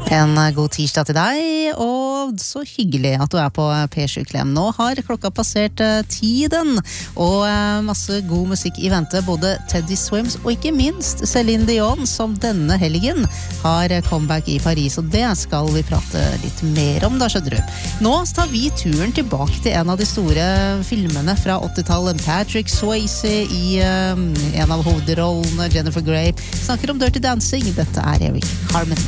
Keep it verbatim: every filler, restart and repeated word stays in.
En god tirsdag til deg, og så hyggelig at du er på P sju Klem. Nå har klokka passert tiden, og masse god musikk i vente, både Teddy Swims og ikke minst Celine Dion, som denne helgen har comeback i Paris, og det skal vi prate litt mer om da, skjønner du. Nå tar vi turen tilbake til en av de store filmene fra åttitallet, Patrick Swayze i um, en av hovedrollene, Jennifer Grey, snakker om Dirty Dancing. Dette er Eric Carmen.